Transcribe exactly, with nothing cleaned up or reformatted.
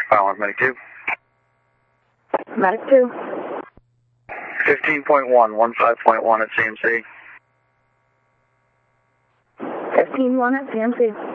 File one, Medic two. Medic two. fifteen point one, fifteen point one at C M C. fifteen one at C M C.